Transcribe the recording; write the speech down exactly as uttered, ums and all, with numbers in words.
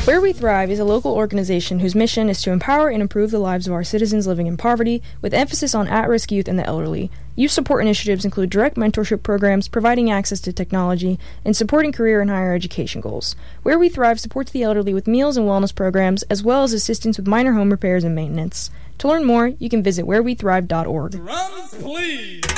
Where We Thrive is a local organization whose mission is to empower and improve the lives of our citizens living in poverty, with emphasis on at-risk youth and the elderly. Youth support initiatives include direct mentorship programs, providing access to technology, and supporting career and higher education goals. Where We Thrive supports the elderly with meals and wellness programs, as well as assistance with minor home repairs and maintenance. To learn more, you can visit where we thrive dot org. Drums, please!